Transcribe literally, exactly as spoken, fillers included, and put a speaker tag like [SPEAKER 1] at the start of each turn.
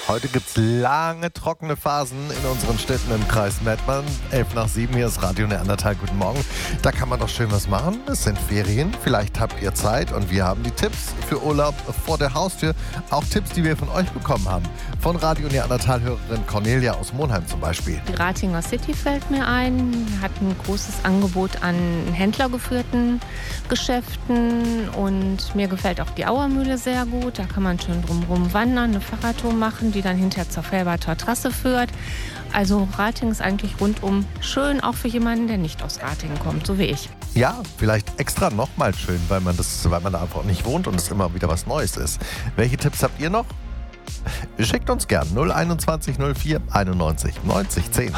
[SPEAKER 1] Heute gibt es lange, trockene Phasen in unseren Städten im Kreis Mettmann. elf nach sieben, hier ist Radio Neandertal. Guten Morgen. Da kann man doch schön was machen. Es sind Ferien, vielleicht habt ihr Zeit und wir haben die Tipps für Urlaub vor der Haustür. Auch Tipps, die wir von euch bekommen haben. Von Radio Neandertal-Hörerin Cornelia aus Monheim zum Beispiel.
[SPEAKER 2] Die Ratinger City fällt mir ein, hat ein großes Angebot an händlergeführten Geschäften und mir gefällt auch die Auermühle sehr gut. Da kann man schön drumherum wandern, eine Fahrradtour machen, die dann hinterher zur Felberter Trasse führt. Also Ratingen ist eigentlich rundum schön, auch für jemanden, der nicht aus Ratingen kommt, so wie ich.
[SPEAKER 1] Ja, vielleicht extra nochmal schön, weil man, das, weil man da einfach nicht wohnt und es immer wieder was Neues ist. Welche Tipps habt ihr noch? Schickt uns gern null einundzwanzig null vier einundneunzig neunzig zehn.